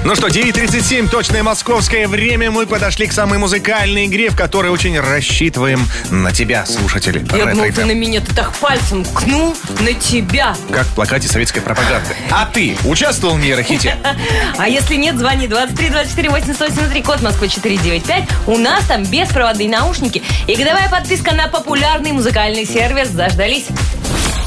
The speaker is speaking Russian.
Ну что, 9:37, точное московское время. Мы подошли к самой музыкальной игре, в которой очень рассчитываем на тебя, слушатель. Я думал, ты на меня, ты так пальцем ткнул на тебя. Как в плакате советской пропаганды. А ты участвовал в Нейрохите? А если нет, звони 23 24 883, код Москвы 495. У нас там беспроводные наушники и годовая подписка на популярный музыкальный сервис. Заждались.